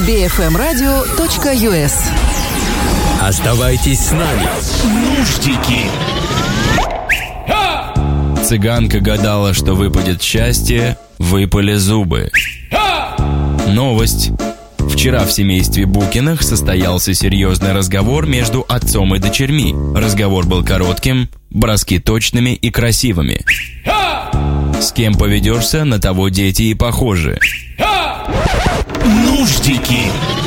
bfmradio.us. Оставайтесь с нами. Нуждики. Цыганка гадала, что выпадет счастье, выпали зубы. Новость. Вчера в семействе Букиных состоялся серьезный разговор между отцом и дочерьми. Разговор был коротким, броски точными и красивыми. С кем поведешься, на того дети и похожи. Нуждики.